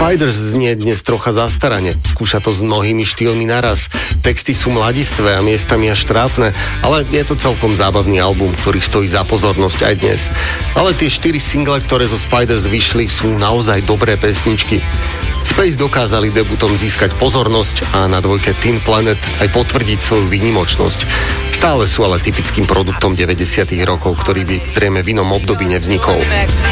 Spiders znie dnes trocha zastarane, skúša to s mnohými štýlmi naraz. Texty sú mladistvé a miestami až trápne, ale je to celkom zábavný album, ktorý stojí za pozornosť aj dnes. Ale tie 4 single, ktoré zo Spiders vyšli, sú naozaj dobré pesničky. Space dokázali debutom získať pozornosť a na dvojke Teen Planet aj potvrdiť svoju výnimočnosť. Stále sú ale typickým produktom 90. rokov, ktorý by zrejme v inom období nevznikol.